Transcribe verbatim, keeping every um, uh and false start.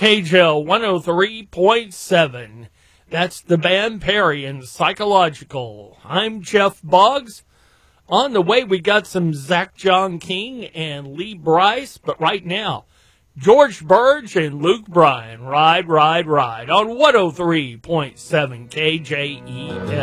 K J L one oh three point seven. That's the band Perry and Psychological. I'm Jeff Boggs. On the way, we got some Zach John King and Lee Brice, but right now, George Burge and Luke Bryan, Ride, Ride, Ride on one oh three point seven K J E L.